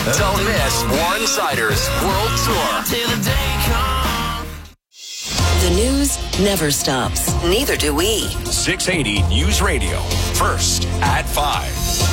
Don't miss Warren Sider's World Tour. The news never stops. Neither do we. 680 News Radio. First at 5.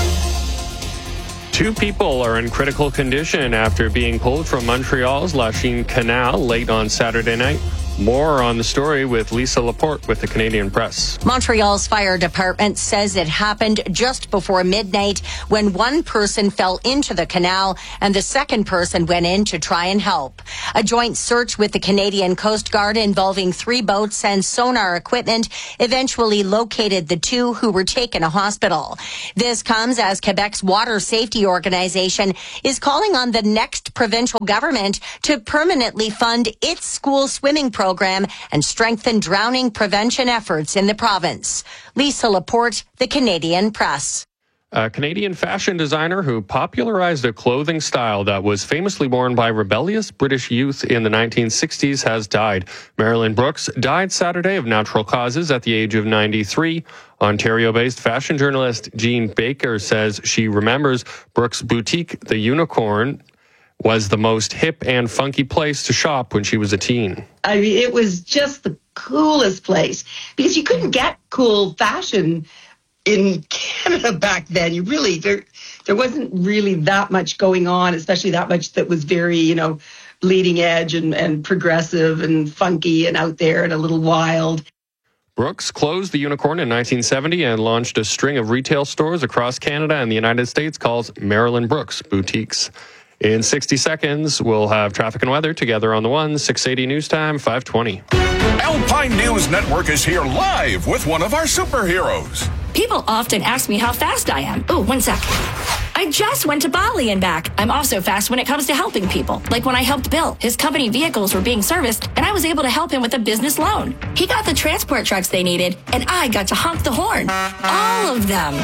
2 people are in critical condition after being pulled from Montreal's Lachine Canal late on Saturday night. More on the story with Lisa Laporte with the Canadian Press. Montreal's fire department says it happened just before midnight when one person fell into the canal and the second person went in to try and help. A joint search with the Canadian Coast Guard involving 3 boats and sonar equipment eventually located the 2 who were taken to hospital. This comes as Quebec's water safety organization is calling on the next provincial government to permanently fund its school swimming program and strengthen drowning prevention efforts in the province. Lisa Laporte, the Canadian Press. A Canadian fashion designer who popularized a clothing style that was famously worn by rebellious British youth in the 1960s has died. Marilyn Brooks died Saturday of natural causes at the age of 93. Ontario-based fashion journalist Jean Baker says she remembers Brooks' boutique, The Unicorn, was the most hip and funky place to shop when she was a teen. I mean, it was just the coolest place because you couldn't get cool fashion in Canada back then. There wasn't really that much going on, especially that much that was very, leading edge and progressive and funky and out there and a little wild. Brooks closed The Unicorn in 1970 and launched a string of retail stores across Canada and the United States called Marilyn Brooks Boutiques. In 60 seconds, we'll have traffic and weather together on the one, 680 News Time, 520. Alpine News Network is here live with one of our superheroes. People often ask me how fast I am. Oh, 1 sec. I just went to Bali and back. I'm also fast when it comes to helping people. Like when I helped Bill. His company vehicles were being serviced, and I was able to help him with a business loan. He got the transport trucks they needed, and I got to honk the horn. All of them.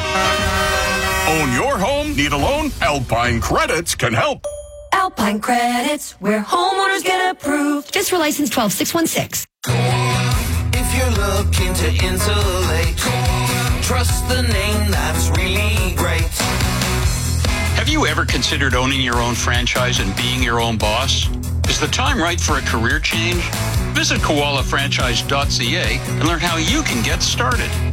Own your home? Need a loan? Alpine Credits can help. Alpine Credits, where homeowners get approved. Just for license 12616. If you're looking to insulate, trust the name that's really great. Have you ever considered owning your own franchise and being your own boss? Is the time right for a career change? Visit koalafranchise.ca and learn how you can get started.